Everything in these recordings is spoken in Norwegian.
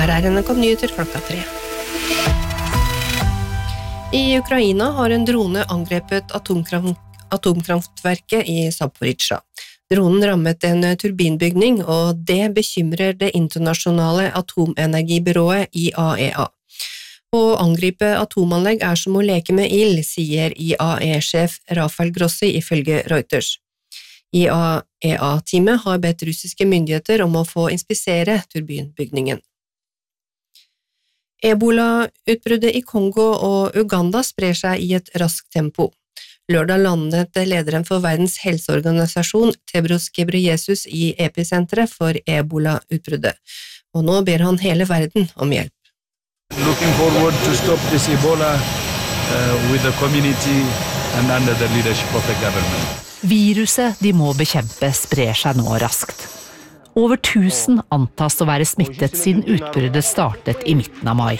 Her NRK Nyheter klokka 3. I Ukraina har en drone angrepet atomkraftverket i Zaporizjzja. Dronen rammet en turbinbygning, og det bekymrer det internasjonale atomenergibyrået IAEA. Å angripe atomanlegg som å leke med ild, sier IAEA-sjef Rafael Grossi ifølge Reuters. IAEA-teamet har bedt russiske myndigheter om å få inspisere turbinbygningen. Ebola-utbruddet i Kongo og Uganda sprer seg i et raskt tempo. Lørdag landet lederen for Verdens helseorganisasjon, Tedros Ghebreyesus, i episenteret for Ebola-utbruddet, og nå ber han hele verden om hjelp. Looking forward to stop this Ebola with the community and under the leadership of the government. Viruset de må bekjempe sprer seg nå raskt. Over 1000 antas å være smittet siden utbruddet startet i midten av mai.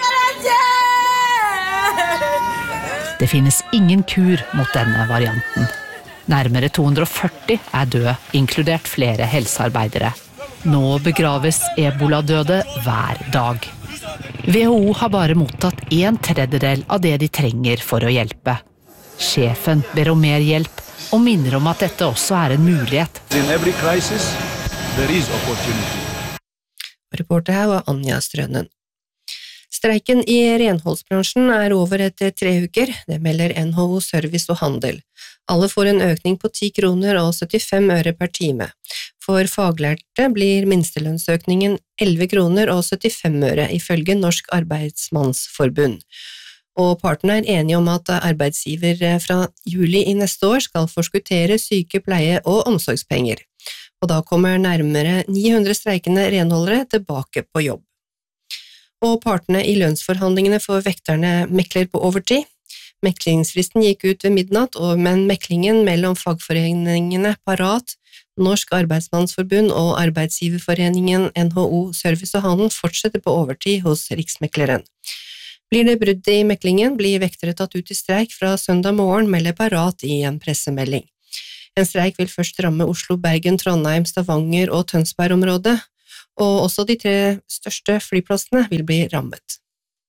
Det finnes ingen kur mot denne varianten. Nærmere 240 døde, inkludert flere helsearbeidere. Nå begraves ebola-døde hver dag. WHO har bare mottatt 1/3 av det de trenger for å hjelpe. Sjefen ber om mer hjelp, og minner om at dette også en mulighet. In every crisis, there is opportunity. Reporter her var Anja Strønen. Streiken i renholdsbransjen over etter 3 uker, det melder NHO Service og Handel. Alle får en økning på 10 kroner og 75 øre per time. For faglærte blir minstelønnsøkningen 11 kroner og 75 øre ifølge Norsk Arbeidsmannsforbund. Og partene enige om at arbeidsgiver fra juli i neste år skal forskuttere syke-, pleie- og omsorgspenger. Og da kommer nærmere 900 streikende renholdere tilbake på jobb. Og partene i lønnsforhandlingene for vekterne mekler på overtid. Meklingsfristen gikk ut ved midnatt, men meklingen mellom fagforeningene Parat, Norsk Arbeidsmannsforbund og Arbeidsgiverforeningen NHO Service og Handel fortsetter på overtid hos Riksmekleren. Blir det brudd i meklingen, blir vektere tatt ut i streik fra søndag morgen, melder Parat i en pressemelding. En streik vil først ramme Oslo, Bergen, Trondheim, Stavanger og Tønsberg-området, og også de 3 største flyplassene vil bli rammet.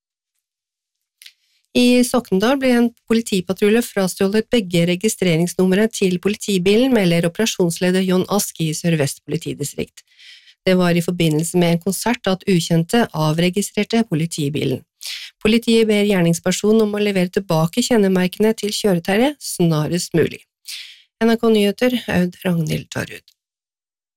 I Sokndal ble en politipatrulje frastjålet begge registreringsnumre til politibilen, melder operasjonsleder Jon Ask i Sør-Vest politidistrikt. Det var i forbindelse med en konsert at ukjente avregistrerte politibilen. Politiet ber gjerningspersonen om å levere tilbake kjennemerkene til kjøretøyet snarest mulig. NRK Nyheter, Aud Ragnhild Tarud.